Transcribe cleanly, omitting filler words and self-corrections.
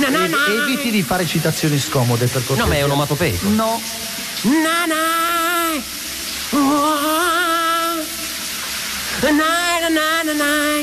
Eviti di fare citazioni scomode, per cortesia. No, ma è onomatopeico. No. Na na na na na na